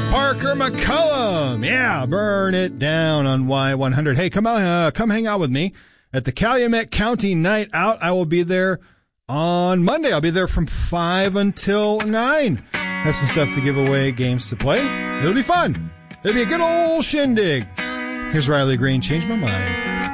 Parker McCullum. Yeah, burn it down on Y100. Hey, come hang out with me at the Calumet County Night Out. I will be there on Monday. I'll be there from 5 until 9. Have some stuff to give away, games to play. It'll be fun. It'll be a good old shindig. Here's Riley Green, Change My Mind.